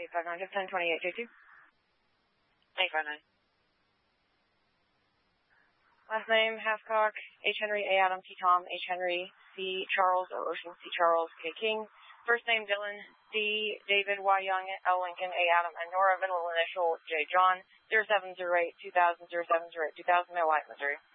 859, just 1028, J2. 859. Last name, Hathcock, H. Henry, A. Adam, T. Tom, H. Henry, C. Charles, or Ocean, C. Charles, K. King. First name, Dylan, D. David, Y. Young, L. Lincoln, A. Adam, and Nora, middle initial, J. John, 0708-2000, 0708-2000, Male White, Missouri.